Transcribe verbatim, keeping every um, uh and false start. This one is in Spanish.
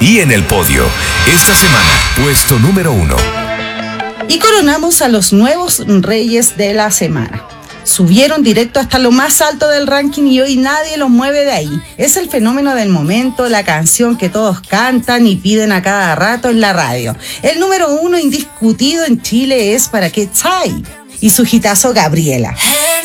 Y en el podio, esta semana, puesto número uno. Y coronamos a los nuevos reyes de la semana. Subieron directo hasta lo más alto del ranking y hoy nadie los mueve de ahí. Es el fenómeno del momento, la canción que todos cantan y piden a cada rato en la radio. El número uno indiscutido en Chile es Para qué Chai y su hitazo Gabriela.